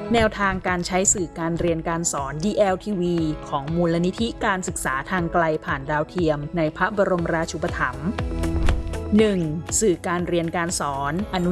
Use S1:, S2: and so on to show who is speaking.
S1: แนวทางการใช้สื่อการเรียนการสอน DLTV ของมูลนิธิการศึกษาทางไกลผ่านดาวเทียมในพระบรมราชูปถัมภ์ 1. สื่อการเรียนการสอน